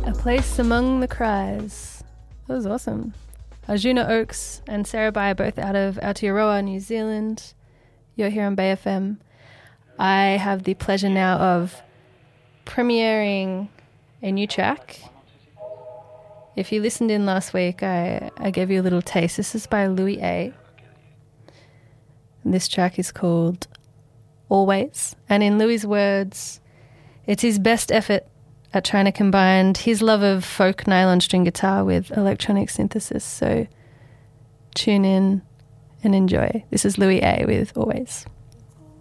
A Place Among the Cries. That was awesome. Arjuna Oakes and Sarah Bai are both out of Aotearoa, New Zealand. You're here on Bay FM. I have the pleasure now of premiering a new track. If you listened in last week, I gave you a little taste. This is by Louis A. And this track is called Always. And in Louis's words, it's his best effort at trying to combine his love of folk nylon string guitar with electronic synthesis. So tune in and enjoy. This is Louis A with Always.